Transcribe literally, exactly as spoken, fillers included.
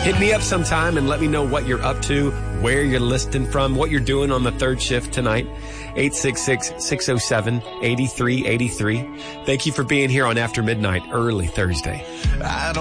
Hit me up sometime and let me know what you're up to, where you're listening from, what you're doing on the third shift tonight. eight six six, six oh seven, eight three eight three. Thank you for being here on After Midnight, early Thursday. I don't